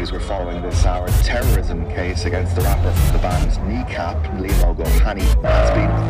news we're following this hour. Terrorism case against the rapper from the band Kneecap, Liam O'Gohany, has been